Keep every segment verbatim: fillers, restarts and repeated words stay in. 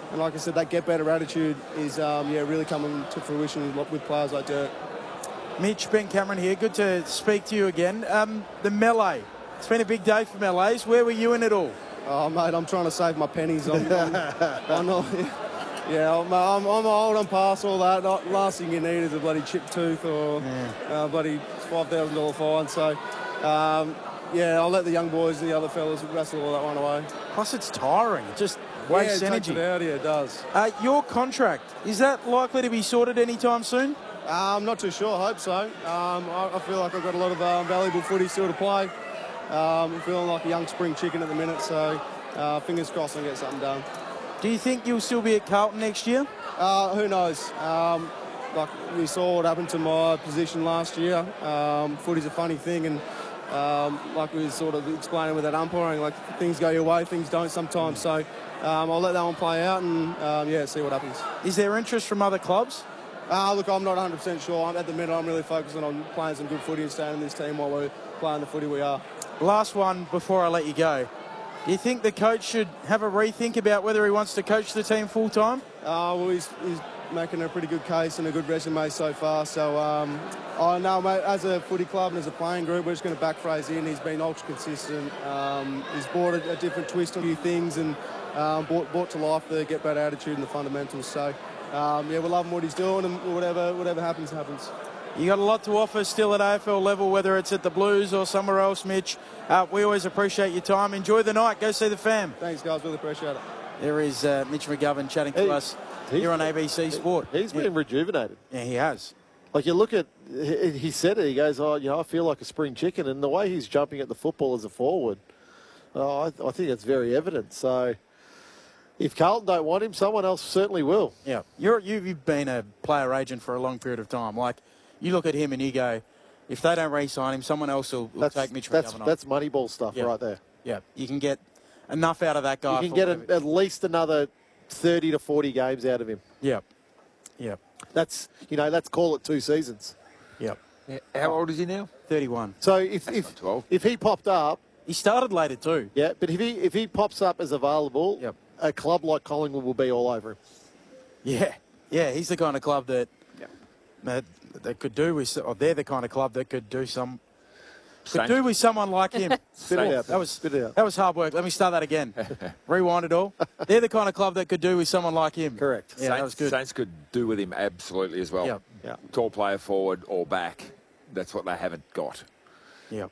and like I said, that get better attitude is um, yeah really coming to fruition with players like Dirk. Mitch, Ben Cameron here. Good to speak to you again. Um, the melee. It's been a big day for melees. Where were you in it all? Oh, mate, I'm trying to save my pennies. I'm, I'm, I'm not, yeah, I'm, I'm, I'm old, I'm past all that. Not, last thing you need is a bloody chipped tooth or yeah. uh, bloody five thousand dollars fine. So, um, yeah, I'll let the young boys and the other fellas wrestle all that one away. Plus, it's tiring. It just wastes yeah, it energy. Takes it out, yeah, it does. Uh, your contract, is that likely to be sorted anytime soon? Uh, I'm not too sure. I hope so. Um, I, I feel like I've got a lot of uh, valuable footy still to play. Um, I'm feeling like a young spring chicken at the minute, so uh, fingers crossed I get something done. Do you think you'll still be at Carlton next year? Uh, who knows? Um, like we saw what happened to my position last year. Um, footy's a funny thing, and um, like we were sort of explaining with that umpiring, like things go your way, things don't sometimes. So um, I'll let that one play out and um, yeah, see what happens. Is there interest from other clubs? Uh, look, I'm not one hundred percent sure. I'm, at the minute, I'm really focusing on playing some good footy and staying in this team while we're playing the footy we are. Last one before I let you go. Do you think the coach should have a rethink about whether he wants to coach the team full-time? Uh, well, he's, he's making a pretty good case and a good resume so far. So, um, I know, mate, as a footy club and as a playing group, we're just going to back Fraser in. He's been ultra consistent. Um, he's brought a, a different twist on a few things and um, brought, brought to life the get better attitude and the fundamentals. So, um, yeah, we're loving what he's doing, and whatever whatever happens, happens. You got a lot to offer still at A F L level, whether it's at the Blues or somewhere else, Mitch. Uh, we always appreciate your time. Enjoy the night. Go see the fam. Thanks, guys. Really appreciate it. There is uh, Mitch McGovern chatting to he, us here on A B C Sport. He's been yeah. rejuvenated. Yeah, he has. Like, you look at, he, he said it, he goes, oh, you know, I feel like a spring chicken. And the way he's jumping at the football as a forward, oh, I, I think it's very evident. So, if Carlton don't want him, someone else certainly will. Yeah. You're, you've been a player agent for a long period of time. Like, you look at him and you go, if they don't re-sign him, someone else will, will that's, take Mitch that's, McGovern on. That's Moneyball stuff yeah. right there. Yeah. You can get enough out of that guy. You can get a, at least another thirty to forty games out of him. Yeah. Yeah. That's, you know, let's call it two seasons. Yep. Yeah. How old is he now? thirty-one. So if if, if he popped up... He started later too. Yeah, but if he if he pops up as available, yep. a club like Collingwood will be all over him. Yeah. Yeah, he's the kind of club that... Yep. that that could do with, or they're the kind of club that could do some, could Saints. do with someone like him. Spit it out. That was Spit it out. that was hard work. Let me start that again. Rewind it all. They're the kind of club that could do with someone like him. Correct. Yeah, Saints, that was good. Saints could do with him absolutely as well. Yep. Yeah. Tall player forward or back. That's what they haven't got. Yeah.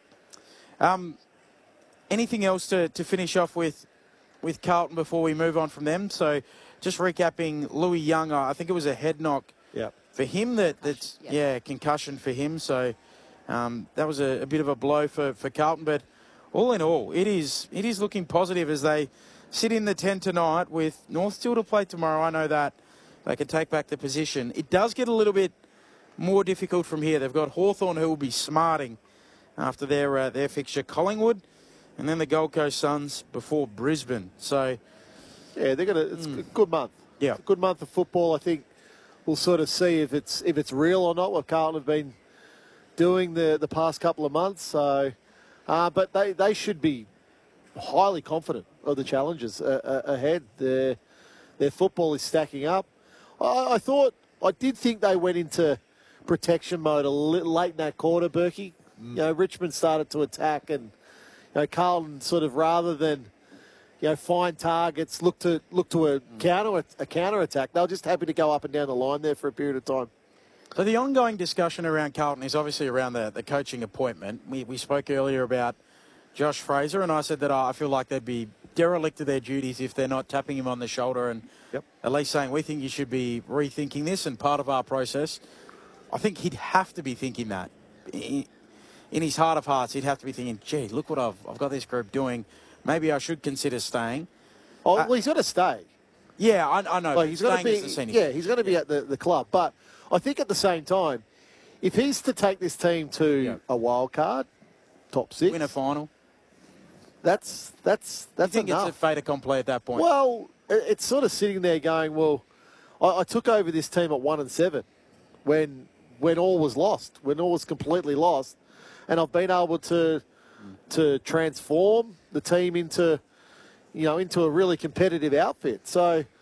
Um, anything else to, to finish off with with Carlton before we move on from them? So, just recapping, Louis Young, I think it was a head knock. Yeah. For him, that that's Yep. yeah, concussion for him. So um, that was a, a bit of a blow for, for Carlton. But all in all, it is it is looking positive as they sit in the tent tonight with North still to play tomorrow. I know that they can take back the position. It does get a little bit more difficult from here. They've got Hawthorn who will be smarting after their uh, their fixture, Collingwood, and then the Gold Coast Suns before Brisbane. So yeah, they're gonna. It's Mm. a good month. Yeah. It's a good month of football. I think we'll sort of see if it's if it's real or not what Carlton have been doing the the past couple of months. So, uh, but they they should be highly confident of the challenges uh, uh, ahead. Their their football is stacking up. I, I thought I did think they went into protection mode a little late in that quarter, Berkey. Mm. You know, Richmond started to attack, and you know, Carlton sort of rather than you know find targets, look to look to a mm. counter a counter attack. They were just happy to go up and down the line there for a period of time. So the ongoing discussion around Carlton is obviously around the, the coaching appointment. We we spoke earlier about Josh Fraser, and I said that I feel like they'd be derelict of their duties if they're not tapping him on the shoulder and yep. at least saying, we think you should be rethinking this and part of our process. I think he'd have to be thinking that. In his heart of hearts, he'd have to be thinking, gee, look what I've, I've got this group doing. Maybe I should consider staying. Oh, Uh, well, he's got to stay. Yeah, I, I know. Like, he's got to be. as the senior. Yeah, he's going to be at the, the club. But I think at the same time, if he's to take this team to Yeah. a wild card, top six, Win a final. that's that's that's I think enough. it's a fait accompli at that point. Well, it- it's sort of sitting there going, well, I, I took over this team at one and seven, when when all was lost, when all was completely lost, and I've been able to to transform the team into, you know, into a really competitive outfit. So